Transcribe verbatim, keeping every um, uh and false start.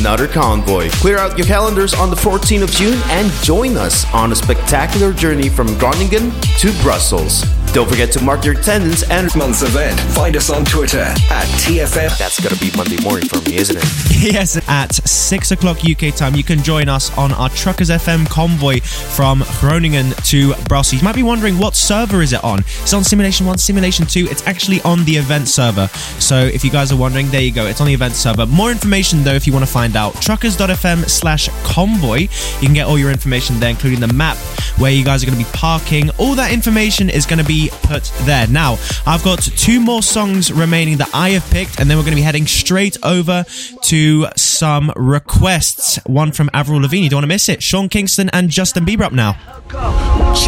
another convoy. Clear out your calendars on the fourteenth of June and join us on a spectacular journey from Groningen to Brussels. Don't forget to mark your attendance and month's event. Find us on Twitter at T F M. That's gonna be Monday morning for me, isn't it? Yes, at six o'clock U K time, you can join us on our Truckers F M convoy from Groningen to Brussels. You might be wondering, what server is it on? It's on Simulation one, Simulation two. It's actually on the event server. So if you guys are wondering, there you go. It's on the event server. More information, though, if you want to find out, truckers.fm slash convoy. You can get all your information there, including the map, where you guys are going to be parking. All that information is going to be put there. Now, I've got two more songs remaining that I have picked, and then we're going to be heading straight over to some requests. One from Avril Lavigne. You don't want to miss it. Sean Kingston and Justin Bieber up now.